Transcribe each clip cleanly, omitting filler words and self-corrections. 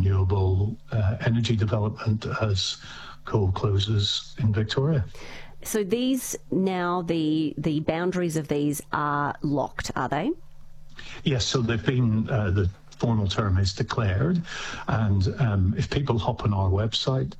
renewable energy development as coal closes in Victoria. So these now, the boundaries of these are locked, are they? Yes, so they've been, the formal term is declared, and if people hop on our website,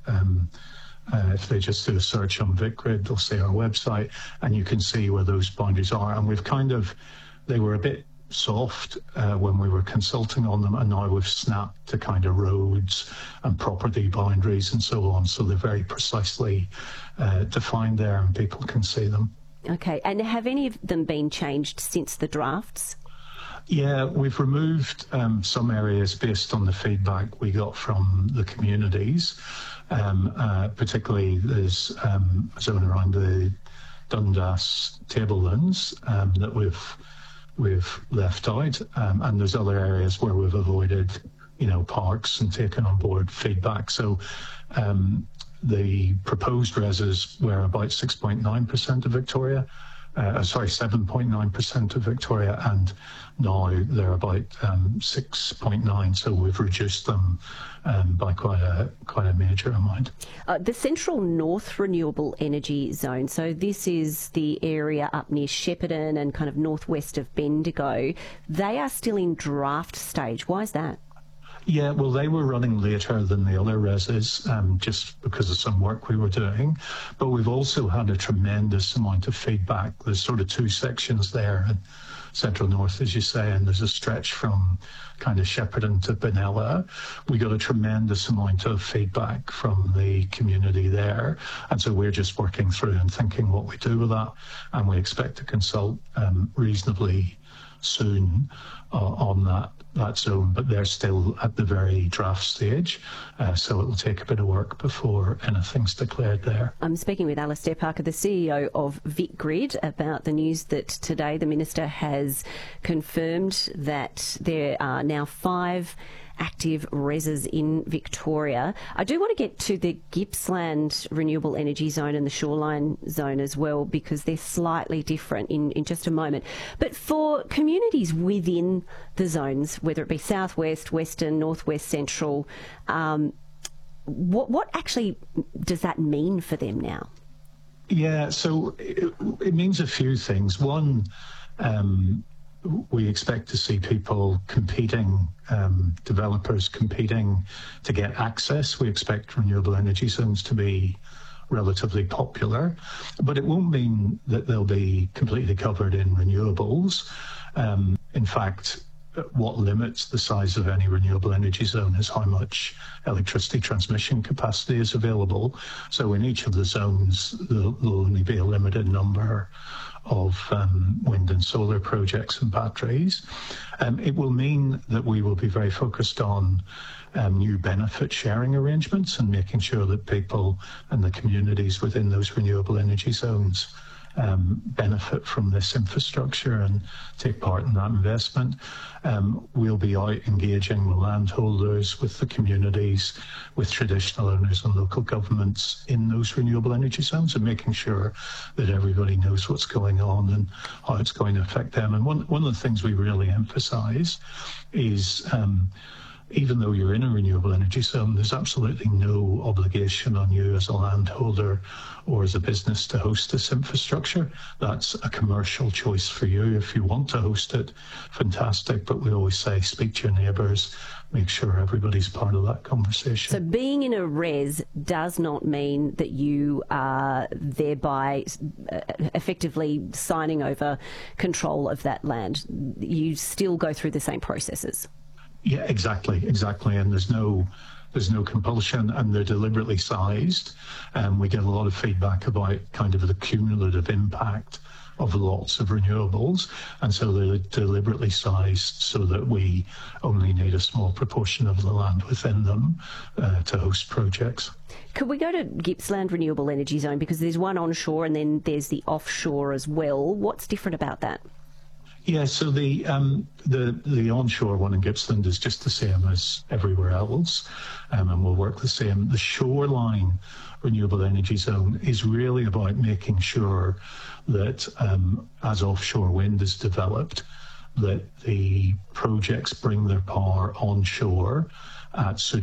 if they just do a search on VicGrid, they'll see our website, and you can see where those boundaries are. And we've they were a bit soft when we were consulting on them, and now we've snapped to kind of roads and property boundaries and so on. So they're very precisely defined there, and people can see them. Okay, and have any of them been changed since the drafts? Yeah, we've removed some areas based on the feedback we got from the communities. Particularly there's a zone around the Dundas tablelands that we've left out, and there's other areas where we've avoided, parks and taken on board feedback. So the proposed reses were about 6.9% of Victoria. 7.9% of Victoria, and now they're about 6.9%. So we've reduced them by quite a major amount. The Central North Renewable Energy Zone. So this is the area up near Shepparton and kind of northwest of Bendigo. They are still in draft stage. Why is that? Yeah, well, they were running later than the other reses just because of some work we were doing. But we've also had a tremendous amount of feedback. There's sort of two sections there in Central North, as you say, and there's a stretch from kind of Shepparton to Benalla. We got a tremendous amount of feedback from the community there. And so we're just working through and thinking what we do with that. And we expect to consult reasonably soon on that zone, but they're still at the very draft stage, so it will take a bit of work before anything's declared there. I'm speaking with Alastair Parker, the CEO of VicGrid, about the news that today the Minister has confirmed that there are now 5 active reses in Victoria. I do want to get to the Gippsland Renewable Energy Zone and the Shoreline Zone as well, because they're slightly different in just a moment. But for communities within the zones, whether it be southwest, western, northwest, central, what actually does that mean for them now? Yeah, so it means a few things. One, we expect to see people competing, developers competing to get access. We expect renewable energy zones to be relatively popular, but it won't mean that they'll be completely covered in renewables. In fact, what limits the size of any renewable energy zone is how much electricity transmission capacity is available. So in each of the zones, there'll only be a limited number of wind and solar projects and batteries. It will mean that we will be very focused on new benefit sharing arrangements and making sure that people and the communities within those renewable energy zones benefit from this infrastructure and take part in that investment. We'll be out engaging with landholders, with the communities, with traditional owners and local governments in those renewable energy zones, and making sure that everybody knows what's going on and how it's going to affect them. And one of the things we really emphasise is even though you're in a renewable energy zone, there's absolutely no obligation on you as a landholder or as a business to host this infrastructure. That's a commercial choice for you. If you want to host it, fantastic. But we always say, speak to your neighbours, make sure everybody's part of that conversation. So being in a res does not mean that you are thereby effectively signing over control of that land. You still go through the same processes. Yeah, exactly. And there's no compulsion, and they're deliberately sized. We get a lot of feedback about kind of the cumulative impact of lots of renewables, and so they're deliberately sized so that we only need a small proportion of the land within them to host projects. Could we go to Gippsland Renewable Energy Zone, because there's one onshore and then there's the offshore as well? What's different about that? Yeah, so the onshore one in Gippsland is just the same as everywhere else, and will work the same. The shoreline renewable energy zone is really about making sure that as offshore wind is developed, that the projects bring their power onshore at